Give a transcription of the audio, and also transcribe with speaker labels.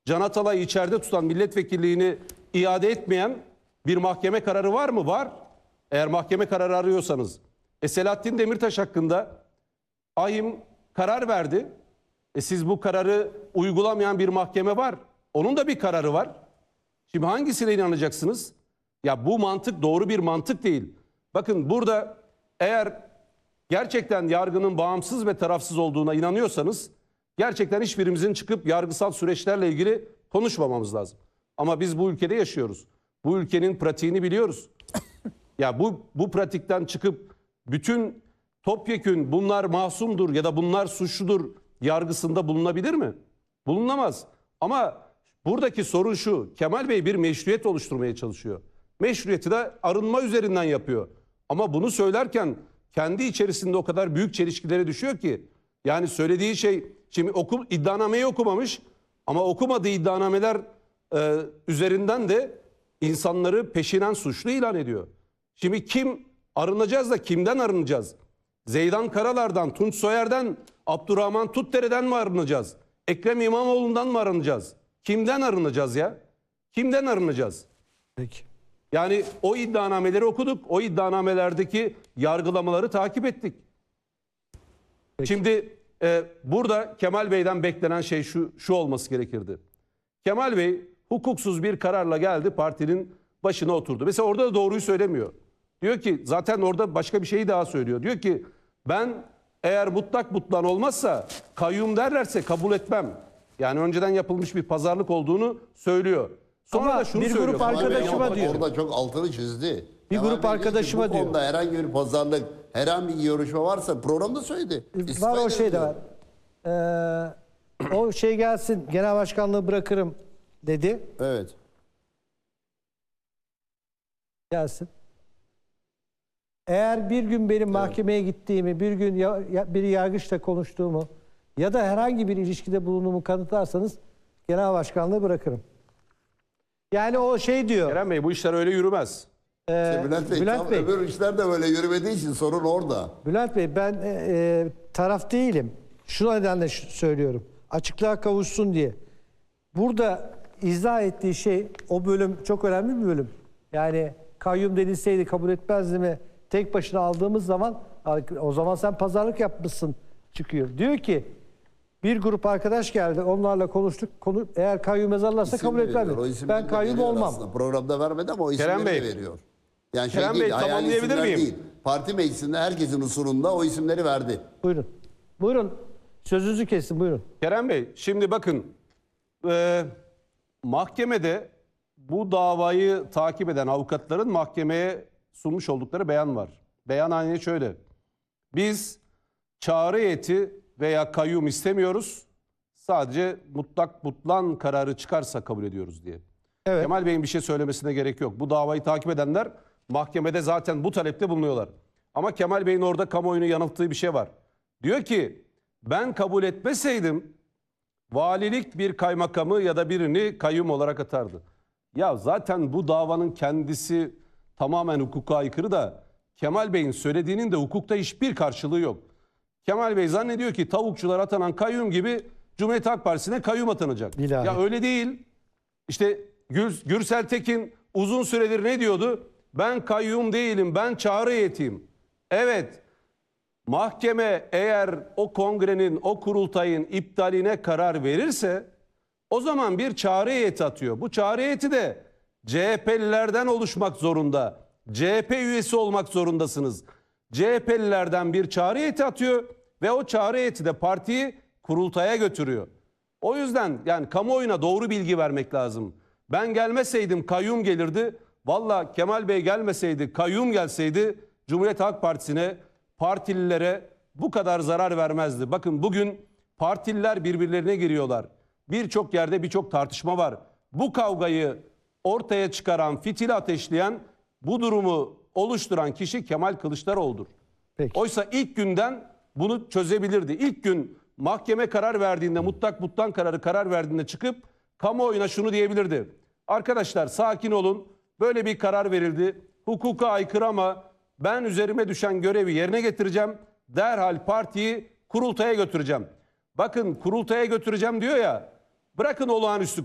Speaker 1: Can Atalay'ı içeride tutan, milletvekilliğini iade etmeyen bir mahkeme kararı var mı? Var. Eğer mahkeme kararı arıyorsanız. Selahattin Demirtaş hakkında AİM karar verdi. Siz bu kararı uygulamayan bir mahkeme var. Onun da bir kararı var. Şimdi hangisine inanacaksınız? Ya bu mantık doğru bir mantık değil. Bakın burada eğer gerçekten yargının bağımsız ve tarafsız olduğuna inanıyorsanız gerçekten hiçbirimizin çıkıp yargısal süreçlerle ilgili konuşmamamız lazım. Ama biz bu ülkede yaşıyoruz. Bu ülkenin pratiğini biliyoruz. Ya bu pratikten çıkıp bütün topyekün bunlar masumdur ya da bunlar suçludur yargısında bulunabilir mi? Bulunamaz. Ama buradaki sorun şu: Kemal Bey bir meşruiyet oluşturmaya çalışıyor. Meşruiyeti de arınma üzerinden yapıyor. Ama bunu söylerken kendi içerisinde o kadar büyük çelişkilere düşüyor ki. Yani söylediği şey, şimdi iddianameyi okumamış ama okumadığı iddianameler üzerinden de insanları peşinen suçlu ilan ediyor. Şimdi kim arınacağız da kimden arınacağız? Zeydan Karalar'dan, Tunç Soyer'den, Abdurrahman Tutdere'den mi arınacağız? Ekrem İmamoğlu'ndan mı arınacağız? Kimden arınacağız ya? Kimden arınacağız?
Speaker 2: Peki.
Speaker 1: Yani o iddianameleri okuduk. O iddianamelerdeki yargılamaları takip ettik.
Speaker 2: Peki.
Speaker 1: Şimdi burada Kemal Bey'den beklenen şey şu olması gerekirdi. Kemal Bey hukuksuz bir kararla geldi, partinin başına oturdu. Mesela orada da doğruyu söylemiyor. Diyor ki, zaten orada başka bir şeyi daha söylüyor. Diyor ki ben eğer mutlak butlan olmazsa, kayyum derlerse kabul etmem. Yani önceden yapılmış bir pazarlık olduğunu söylüyor. Sonra
Speaker 2: Ama
Speaker 1: da şunu
Speaker 2: bir grup
Speaker 1: söylüyor.
Speaker 2: arkadaşıma diyor.
Speaker 3: Orada çok altını çizdi.
Speaker 2: Bir
Speaker 3: Kemal
Speaker 2: grup
Speaker 3: Bey
Speaker 2: arkadaşıma
Speaker 3: dedi ki,
Speaker 2: diyor.
Speaker 3: bu konuda herhangi bir pazarlık, herhangi bir görüşme varsa programda söyledi.
Speaker 2: Var o şey de var. O şey gelsin, genel başkanlığı bırakırım dedi.
Speaker 3: Evet.
Speaker 2: Gelsin. Eğer bir gün benim mahkemeye gittiğimi, bir gün bir yargıçla konuştuğumu ya da herhangi bir ilişkide bulunduğumu kanıtlarsanız genel başkanlığı bırakırım. Yani o şey diyor.
Speaker 1: Kerem Bey, bu işler öyle yürümez.
Speaker 3: Bülent Bey, öbür işler de böyle yürümediği için sorun orada.
Speaker 2: Bülent Bey, ben taraf değilim. Şu nedenle söylüyorum. Açıklığa kavuşsun diye. Burada izah ettiği şey, o bölüm çok önemli bir bölüm. Yani kayyum denilseydi kabul etmezdi mi? Tek başına aldığımız zaman, o zaman sen pazarlık yapmışsın çıkıyor. Diyor ki bir grup arkadaş geldi, onlarla konuştuk. Eğer kayyum yazarlarsa kabul etmem. Ben kayyum olmam.
Speaker 3: Aslında. Programda vermedi ama o isimleri
Speaker 1: Bey,
Speaker 3: de veriyor. Yani
Speaker 1: Kerem Bey,
Speaker 3: hayali
Speaker 1: tamamlayabilir
Speaker 3: isimler
Speaker 1: miyim?
Speaker 3: değil. Parti meclisinde herkesin usulünde o isimleri verdi.
Speaker 2: Buyurun. Buyurun. Sözünüzü kestim, buyurun.
Speaker 1: Kerem Bey, şimdi bakın, mahkemede bu davayı takip eden avukatların mahkemeye sunmuş oldukları beyan var. Beyan aynen şöyle: biz çağrı heyeti veya kayyum istemiyoruz, sadece mutlak butlan kararı çıkarsa kabul ediyoruz diye.
Speaker 2: Evet.
Speaker 1: Kemal Bey'in bir şey söylemesine gerek yok. Bu davayı takip edenler mahkemede zaten bu talepte bulunuyorlar. Ama Kemal Bey'in orada kamuoyunu yanılttığı bir şey var. Diyor ki ben kabul etmeseydim valilik bir kaymakamı ya da birini kayyum olarak atardı. Ya zaten bu davanın kendisi tamamen hukuka aykırı da Kemal Bey'in söylediğinin de hukukta hiçbir karşılığı yok. Kemal Bey zannediyor ki tavukçular atanan kayyum gibi Cumhuriyet Halk Partisi'ne kayyum atanacak.
Speaker 2: Bilal.
Speaker 1: Ya öyle değil. İşte Gürsel Tekin uzun süredir ne diyordu? Ben kayyum değilim, ben çağrı heyetiyim. Evet, mahkeme eğer o kongrenin, o kurultayın iptaline karar verirse o zaman bir çağrı heyeti atıyor. Bu çağrı heyeti de CHP'lilerden oluşmak zorunda. CHP üyesi olmak zorundasınız. CHP'lilerden bir çağrı heyeti atıyor ve o çağrı heyeti de partiyi kurultaya götürüyor. O yüzden yani kamuoyuna doğru bilgi vermek lazım. Ben gelmeseydim kayyum gelirdi. Valla Kemal Bey gelmeseydi, kayyum gelseydi Cumhuriyet Halk Partisi'ne, partililere bu kadar zarar vermezdi. Bakın bugün partililer birbirlerine giriyorlar. Birçok yerde birçok tartışma var. Bu kavgayı ortaya çıkaran, fitili ateşleyen, bu durumu oluşturan kişi Kemal Kılıçdaroğlu'dur.
Speaker 2: Peki.
Speaker 1: Oysa ilk günden bunu çözebilirdi. İlk gün mahkeme karar verdiğinde, mutlak butlan kararı karar verdiğinde çıkıp kamuoyuna şunu diyebilirdi: arkadaşlar sakin olun, böyle bir karar verildi, hukuka aykırı ama ben üzerime düşen görevi yerine getireceğim, derhal partiyi kurultaya götüreceğim. Bakın kurultaya götüreceğim diyor ya, bırakın olağanüstü